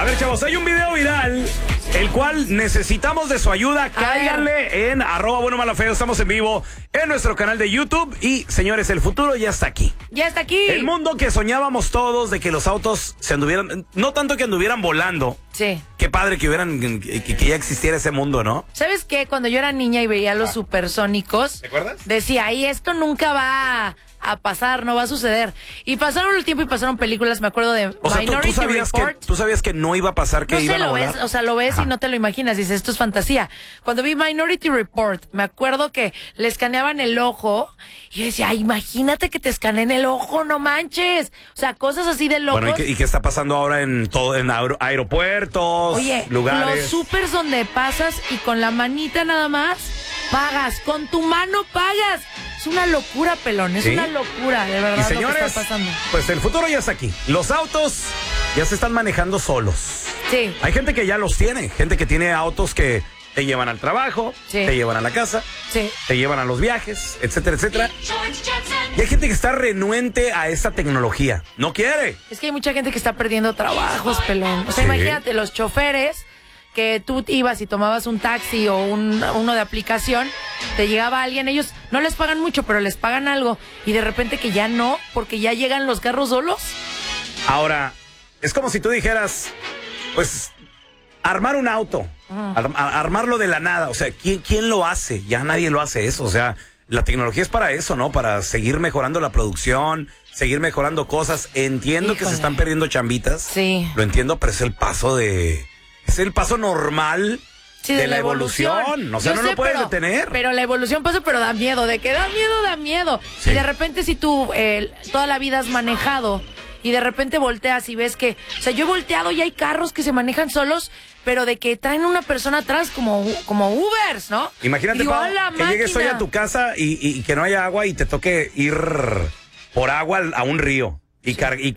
A ver, chavos, hay un video viral, el cual necesitamos de su ayuda. Cáiganle en @buenomalafeo. Estamos en vivo en nuestro canal de YouTube. Y, señores, el futuro ya está aquí. Ya está aquí. El mundo que soñábamos todos de que los autos se anduvieran, no tanto que anduvieran volando. Sí. Qué padre que ya existiera ese mundo, ¿no? ¿Sabes qué? Cuando yo era niña y veía los supersónicos, ¿te acuerdas? Decía, y esto nunca va a pasar, no va a suceder. Y pasaron el tiempo y pasaron películas, me acuerdo de O sea, Minority Report. tú sabías que no iba a pasar, que No sé, iban a lo volar. ves, o sea, lo ves y no te lo imaginas, dices, esto es fantasía. Cuando vi Minority Report, me acuerdo que le escaneaban el ojo y yo decía, ay, imagínate que te escaneen el ojo, no manches. O sea, cosas así de locos. Bueno, ¿y qué está pasando ahora en aeropuertos, Oye, lugares? los supers donde pasas y con la manita nada más pagas, con tu mano pagas. Es una locura, pelón, es una locura, de verdad, y señores, lo que está pasando. Pues el futuro ya está aquí. Los autos ya se están manejando solos. Sí. Hay gente que ya los tiene, gente que tiene autos que te llevan al trabajo, te llevan a la casa, te llevan a los viajes, etcétera, etcétera. Y hay gente que está renuente a esta tecnología. No quiere. Es que hay mucha gente que está perdiendo trabajos, pelón. O sea, imagínate, los choferes que tú ibas y tomabas un taxi o uno de aplicación, te llegaba alguien, ellos no les pagan mucho, pero les pagan algo, y de repente que ya no, porque ya llegan los carros solos. Ahora, es como si tú dijeras, pues, armar un auto, armarlo de la nada. O sea, ¿quién lo hace? Ya nadie lo hace eso. O sea, la tecnología es para eso, ¿no? Para seguir mejorando la producción, seguir mejorando cosas. Entiendo que se están perdiendo chambitas. Sí. Lo entiendo, pero es el paso normal de la evolución. O sea, no lo puedes detener. Pero la evolución pasa, pero da miedo. De que da miedo. Sí. Y de repente, si tú toda la vida has manejado y de repente volteas y ves que, o sea, yo he volteado y hay carros que se manejan solos, pero de que traen una persona atrás como Ubers, ¿no? Imagínate, Pau, que llegues hoy a tu casa y que no haya agua y te toque ir por agua a un río y